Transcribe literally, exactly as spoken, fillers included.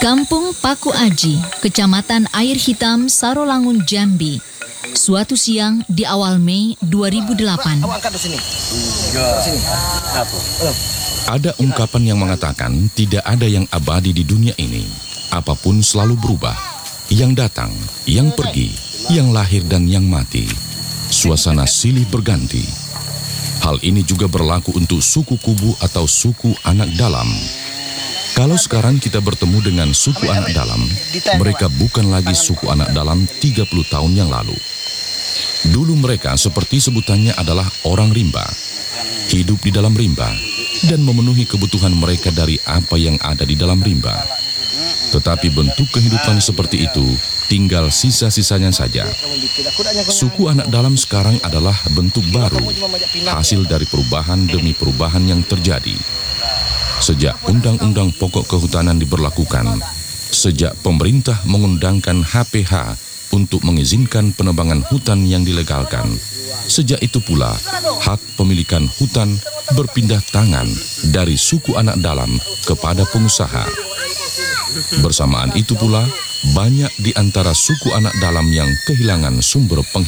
Kampung Paku Aji, Kecamatan Air Hitam, Sarolangun, Jambi. Suatu siang di awal Mei dua ribu delapan. Ada ungkapan yang mengatakan tidak ada yang abadi di dunia ini. Apapun selalu berubah. Yang datang, yang pergi, yang lahir dan yang mati. Suasana silih berganti. Hal ini juga berlaku untuk suku Kubu atau suku anak dalam. Kalau sekarang kita bertemu dengan suku anak dalam, mereka bukan lagi suku anak dalam tiga puluh tahun yang lalu. Dulu mereka seperti sebutannya adalah orang rimba, hidup di dalam rimba, dan memenuhi kebutuhan mereka dari apa yang ada di dalam rimba. Tetapi bentuk kehidupan seperti itu tinggal sisa-sisanya saja. Suku anak dalam sekarang adalah bentuk baru, hasil dari perubahan demi perubahan yang terjadi. Sejak Undang-Undang Pokok Kehutanan diberlakukan, sejak pemerintah mengundangkan H P H untuk mengizinkan penebangan hutan yang dilegalkan, sejak itu pula hak pemilikan hutan berpindah tangan dari suku anak dalam kepada pengusaha. Bersamaan itu pula, banyak di antara suku anak dalam yang kehilangan sumber penghasilan.